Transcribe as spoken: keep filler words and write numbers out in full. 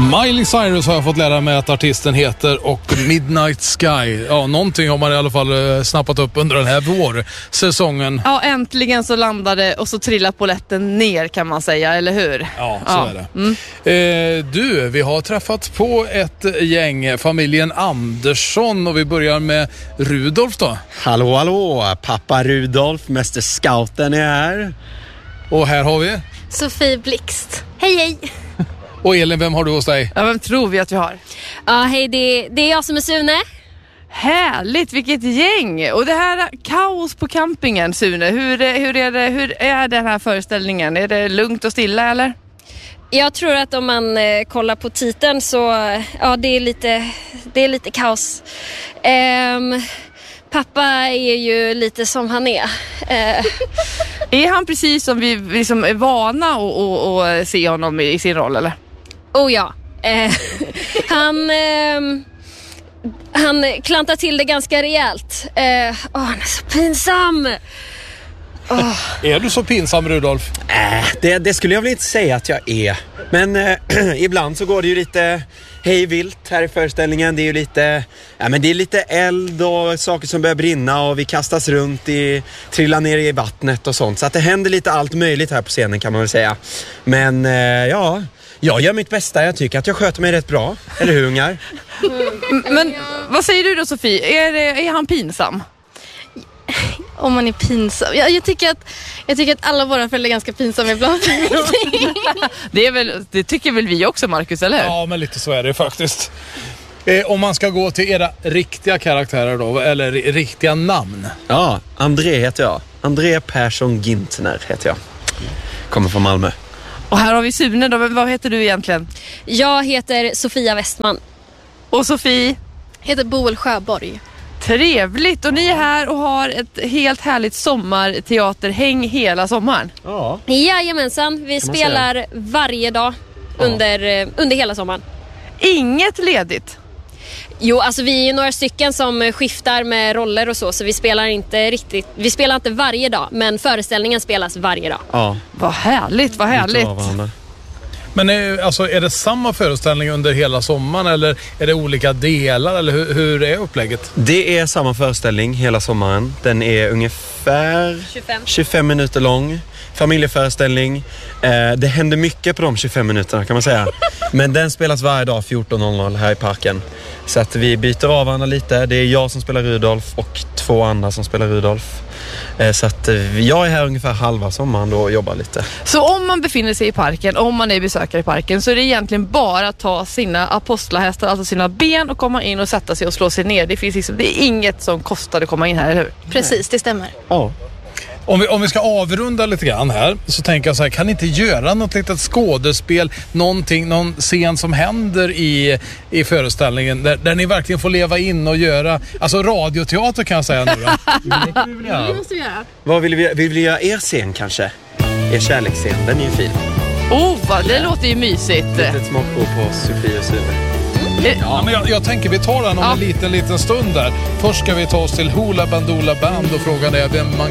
Miley Cyrus har jag fått lära mig att artisten heter, och Midnight Sky. Ja, någonting har man i alla fall snappat upp under den här vårsäsongen. Ja, äntligen så landade och så trillade polletten ner, kan man säga, eller hur? Ja, så ja. är det. Mm. Eh, du, vi har träffat på ett gäng, familjen Andersson, och vi börjar med Rudolf då. Hallå, hallå, pappa Rudolf, mäster scouten är här. Och här har vi Sofie Blixt. Hej, hej. Och Elin, vem har du hos dig? Ja, vem tror vi att vi har? Ja, hej, det, det är jag som är Sune. Härligt, vilket gäng! Och det här kaos på campingen, Sune, hur, hur, är det, hur är den här föreställningen? Är det lugnt och stilla, eller? Jag tror att om man eh, kollar på titeln så, ja, det är lite, det är lite kaos. Ehm, pappa är ju lite som han är. Eh. Är han precis som vi liksom är vana att se honom i, i sin roll, eller? Oh ja. Eh, han... Eh, Han klantar till det ganska rejält. Åh, eh, oh, han är så pinsam. Oh. Är du så pinsam, Rudolf? Äh, det, det skulle jag väl inte säga att jag är. Men äh, ibland så går det ju lite hej vilt här i föreställningen. Det är ju lite, ja, men det är lite eld och saker som börjar brinna, och vi kastas runt i, trillar ner i vattnet och sånt. Så att det händer lite allt möjligt här på scenen, kan man väl säga. Men äh, ja... Jag gör mitt bästa, jag tycker att jag sköter mig rätt bra. Eller hur, ungar? Mm. Men vad säger du då, Sofie? Är, det, är han pinsam? Om man är pinsam. Jag, jag, tycker att, jag tycker att alla våra föräldrar är ganska pinsamma ibland. det, är väl, det tycker väl vi också, Marcus, eller hur? Ja, men lite så är det faktiskt. Eh, om man ska gå till era riktiga karaktärer då, eller riktiga namn. Ja, André heter jag. André Persson Gintner heter jag. Kommer från Malmö. Och här har vi Sune då. Vad heter du egentligen? Jag heter Sofia Westman. Och Sofie? Heter Boel Sjöborg. Trevligt. Och ni är här och har ett helt härligt sommarteaterhäng hela sommaren. Ja. Jajamensan. Vi spelar säga. varje dag under, ja. under hela sommaren. Inget ledigt? Jo, alltså vi är ju några stycken som skiftar med roller och så, så vi spelar inte riktigt, vi spelar inte varje dag, men föreställningen spelas varje dag. Ja. Vad härligt, vad härligt. Men är, alltså, är det samma föreställning under hela sommaren, eller är det olika delar, eller hur, hur är upplägget? Det är samma föreställning hela sommaren. Den är ungefär tjugofem, tjugofem minuter lång. Familjeföreställning. Eh, det händer mycket på de tjugofem minuterna, kan man säga. Men den spelas varje dag fjorton noll noll här i parken. Så att vi byter av varandra lite. Det är jag som spelar Rudolf och två andra som spelar Rudolf. Eh, så att jag är här ungefär halva sommaren då och jobbar lite. Så om man befinner sig i parken, om man är besökare i parken, så är det egentligen bara att ta sina apostlahästar, alltså sina ben, och komma in och sätta sig och slå sig ner. Det finns liksom, det är inget som kostar att komma in här, eller hur? Precis, det stämmer. Ja. Om vi, om vi ska avrunda lite grann här, så tänker jag så här, kan ni inte göra något litet skådespel, någonting, någon scen som händer i, i föreställningen där, där ni verkligen får leva in och göra, alltså radioteater kan jag säga nu då. Men det kan vi väl göra. Det måste vi göra. Vad vill vi, vill vi göra er scen kanske? Er kärleksscen, den är ju fin. Oh, vad, det låter ju mysigt. Litet smakprov på Sofie och Sune. Ja, men jag, jag tänker vi tar den om ja. en liten, liten stund där. Först ska vi ta oss till Hoola Bandoola Band, och frågan är vem man